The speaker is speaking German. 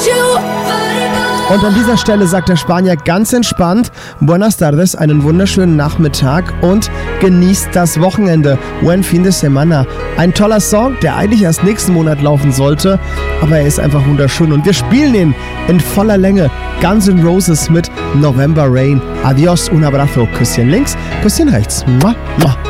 Und an dieser Stelle sagt der Spanier ganz entspannt: Buenas tardes, einen wunderschönen Nachmittag und genießt das Wochenende. Buen fin de semana. Ein toller Song, der eigentlich erst nächsten Monat laufen sollte, aber er ist einfach wunderschön und wir spielen ihn in voller Länge. Guns N' Roses mit November Rain. Adios, un abrazo. Küsschen links, Küsschen rechts. Mua, mua.